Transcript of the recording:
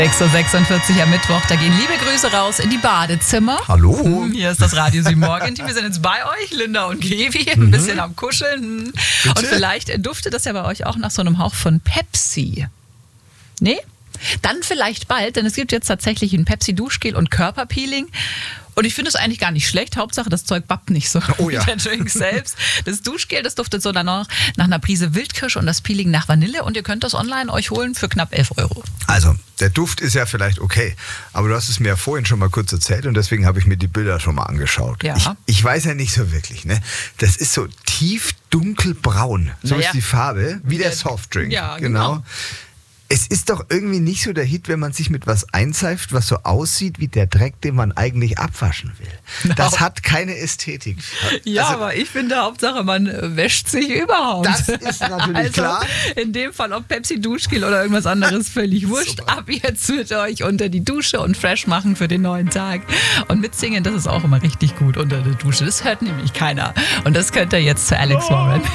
6.46 Uhr am Mittwoch, da gehen liebe Grüße raus in die Badezimmer. Hallo. Hier ist das Radio Süd Morgenteam. Wir sind jetzt bei euch, Linda und Gevi, ein bisschen am Kuscheln. Bitte? Und vielleicht duftet das ja bei euch auch nach so einem Hauch von Pepsi. Nee? Dann vielleicht bald, denn es gibt jetzt tatsächlich ein Pepsi-Duschgel und Körperpeeling. Und ich finde es eigentlich gar nicht schlecht. Hauptsache, das Zeug bappt nicht so Oh ja. wie der Drink selbst. Das Duschgel, das duftet so danach nach einer Prise Wildkirsche und das Peeling nach Vanille. Und ihr könnt das online euch holen für knapp 11 Euro. Also, der Duft ist ja vielleicht okay, aber du hast es mir ja vorhin schon mal kurz erzählt und deswegen habe ich mir die Bilder schon mal angeschaut. Ja. Ich weiß ja nicht so wirklich, ne? Das ist so tief dunkelbraun. So Naja. ist die Farbe, wie der Softdrink. Ja, genau. Es ist doch irgendwie nicht so der Hit, wenn man sich mit was einseift, was so aussieht wie der Dreck, den man eigentlich abwaschen will. Das hat keine Ästhetik. Ja, Also, aber ich finde, Hauptsache, man wäscht sich überhaupt. das ist natürlich Also, klar. in dem Fall, ob Pepsi-Duschgel oder irgendwas anderes, völlig wurscht. Super. Ab jetzt mit euch unter die Dusche und fresh machen für den neuen Tag. Und mitsingen, das ist auch immer richtig gut unter der Dusche. Das hört nämlich keiner. Und das könnt ihr jetzt zu Alex Warren.